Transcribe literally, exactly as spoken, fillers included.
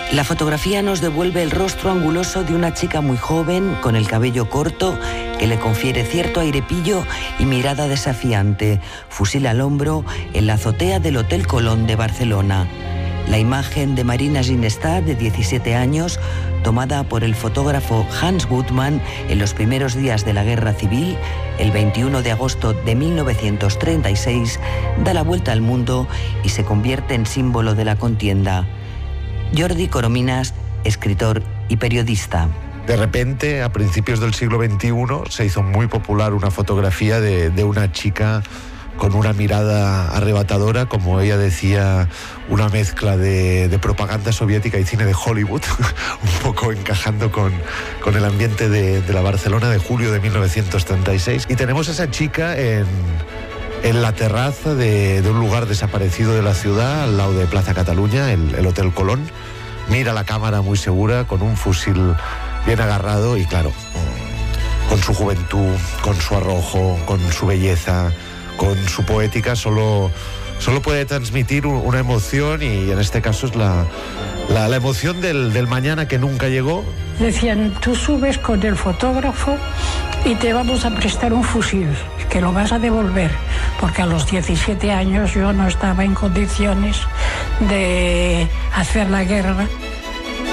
La fotografía nos devuelve el rostro anguloso de una chica muy joven, con el cabello corto, que le confiere cierto airepillo y mirada desafiante, fusil al hombro, en la azotea del Hotel Colón de Barcelona. La imagen de Marina Ginestar, de diecisiete años, tomada por el fotógrafo Hans Gutmann en los primeros días de la Guerra Civil, el veintiuno de agosto de mil novecientos treinta y seis, da la vuelta al mundo y se convierte en símbolo de la contienda. Jordi Corominas, escritor y periodista. De repente, a principios del siglo veintiuno, se hizo muy popular una fotografía de, de una chica con una mirada arrebatadora, como ella decía, una mezcla de, de propaganda soviética y cine de Hollywood, un poco encajando con, con el ambiente de, de la Barcelona de julio de mil novecientos treinta y seis. Y tenemos a esa chica en, en la terraza de, de un lugar desaparecido de la ciudad, al lado de Plaza Cataluña, el, el Hotel Colón. Mira la cámara muy segura, con un fusil bien agarrado y, claro, con su juventud, con su arrojo, con su belleza, con su poética, solo, solo puede transmitir una emoción, y en este caso es la, la, la emoción del, del mañana que nunca llegó. Decían, tú subes con el fotógrafo y te vamos a prestar un fusil, que lo vas a devolver, porque a los diecisiete años yo no estaba en condiciones de hacer la guerra.